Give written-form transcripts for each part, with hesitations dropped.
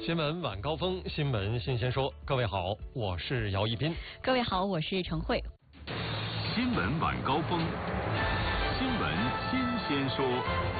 新闻晚高峰，新闻新鲜说。各位好，我是姚一斌。 各位好，我是程慧。 新闻晚高峰，新闻新鲜说。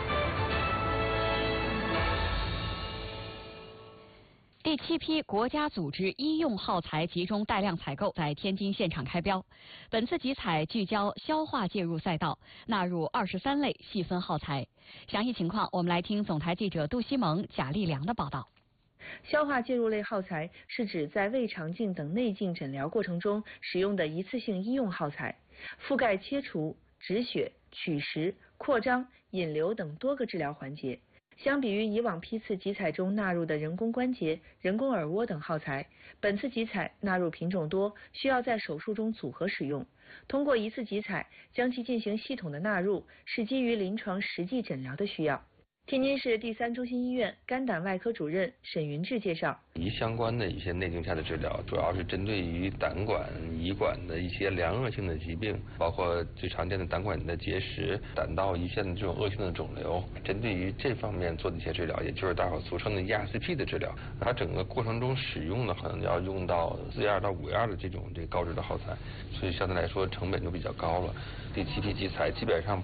第7批国家组织医用耗材集中带量采购在天津现场开标。本次集采聚焦消化介入赛道，纳入23类细分耗材。详细情况，我们来听总台记者杜西蒙、贾立良的报道。 消化介入类耗材是指在胃肠镜等内镜诊疗过程中使用的一次性医用耗材，覆盖切除、止血、取食、扩张、引流等多个治疗环节。相比于以往批次集采中纳入的人工关节、人工耳蜗等耗材，本次集采纳入品种多，需要在手术中组合使用。通过一次集采将其进行系统的纳入，是基于临床实际诊疗的需要。天津市第3中心医院肝胆外科主任沈云志介绍， 相关的一些内镜下的治疗，主要是针对于胆管、胰管的一些良恶性的疾病，包括最常见的胆管的结石、胆道胰腺的这种恶性的肿瘤，针对于这方面做的一些治疗，也就是大伙俗称的 ERCP 的治疗。它整个过程中使用的可能要用到4-2到5-2的这高质的耗材，所以相对来说成本就比较高了。第7批集采基本上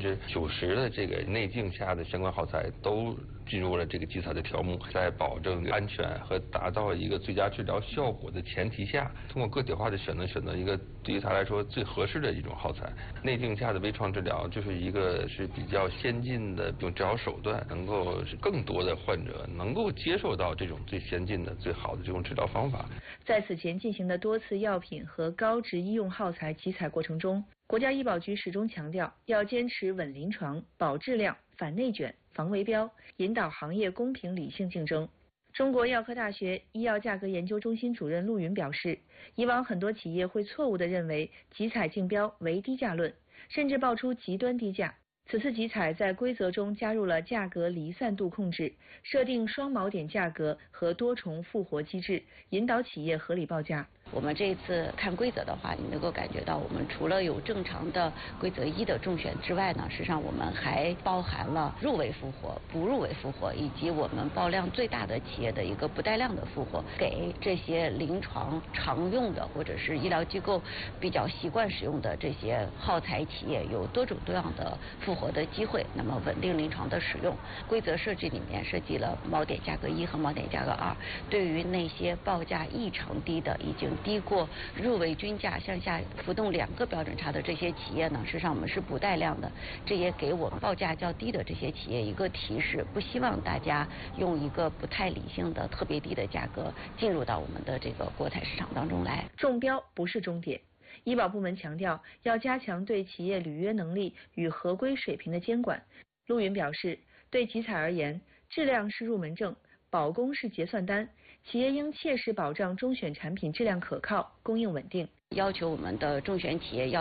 90%的这个内镜下的相关耗材都进入了这个集采的条目，在保证安全和达到一个最佳治疗效果的前提下，通过个体化的选择一个对于他来说最合适的一种耗材。内镜下的微创治疗就是一个是比较先进的这种治疗手段，能够是更多的患者能够接受到这种最先进的最好的这种治疗方法。 在此前进行的多次药品和高值医用耗材集采过程中，国家医保局始终强调要坚持稳临床、保质量、反内卷、防围标，引导行业公平理性竞争。中国药科大学医药价格研究中心主任陆云表示，以往很多企业会错误地认为集采竞标为低价论，甚至爆出极端低价。此次集采在规则中加入了价格离散度控制，设定双锚点价格和多重复活机制，引导企业合理报价。 我们这一次看规则的话，你能够感觉到我们除了有正常的规则1的中选之外呢，实际上我们还包含了入围复活、不入围复活，以及我们报量最大的企业的一个不带量的复活，给这些临床常用的或者是医疗机构比较习惯使用的这些耗材企业有多种多样的复活的机会，那么稳定临床的使用。规则设计里面设计了锚点价格1和锚点价格2，对于那些报价异常低的，已经低过入围均价向下浮动2个标准差的这些企业呢，实际上我们是不带量的，这也给我们报价较低的这些企业一个提示，不希望大家用一个不太理性的特别低的价格进入到我们的这个国采市场当中来。 中标不是终点，医保部门强调要加强对企业履约能力与合规水平的监管。陆云表示，对集采而言，质量是入门证，保供是结算单，企业应切实保障中选产品质量可靠、供应稳定， 要求我们的中选企业要